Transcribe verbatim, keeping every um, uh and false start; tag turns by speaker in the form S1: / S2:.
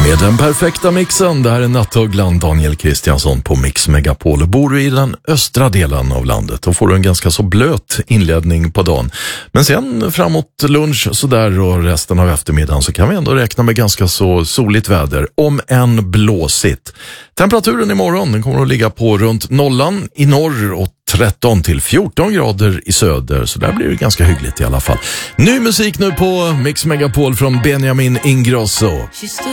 S1: Med den perfekta mixen, det här är Nattugglan Daniel Kristiansson på Mix Megapol. Bor du i den östra delen av landet, då får du en ganska så blöt inledning på dagen. Men sen framåt lunch så där och resten av eftermiddagen så kan vi ändå räkna med ganska så soligt väder, om än blåsigt. Temperaturen imorgon den kommer att ligga på runt nollan i norr och tretton till fjorton grader i söder, så där blir det ganska hyggligt i alla fall. Ny musik nu på Mix Megapol från Benjamin Ingrosso.